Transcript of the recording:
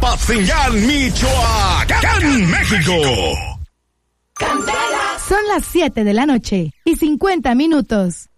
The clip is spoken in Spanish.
Apatzingán, Michoacán, México. Son las 7 de la noche y 50 minutos.